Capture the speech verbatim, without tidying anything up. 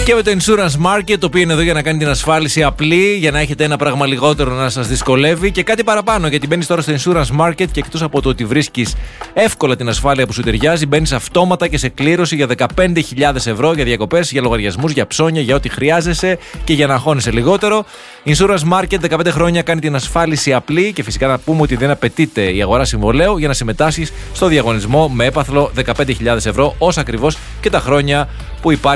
Και με το Insurance Market, το οποίο είναι εδώ για να κάνει την ασφάλιση απλή, για να έχετε ένα πράγμα λιγότερο να σας δυσκολεύει και κάτι παραπάνω. Γιατί μπαίνεις τώρα στο Insurance Market και εκτός από το ότι βρίσκεις εύκολα την ασφάλεια που σου ταιριάζει, μπαίνεις αυτόματα και σε κλήρωση για δεκαπέντε χιλιάδες ευρώ για διακοπές, για λογαριασμούς, για ψώνια, για ό,τι χρειάζεσαι και για να αγχώνεσαι λιγότερο. Insurance Market, δεκαπέντε χρόνια κάνει την ασφάλιση απλή και φυσικά να πούμε ότι δεν απαιτείται η αγορά συμβολέου για να συμμετάσχεις στο διαγωνισμό με έπαθλο δεκαπέντε χιλιάδες ευρώ, ως ακριβώς και τα χρόνια που υπάρχει.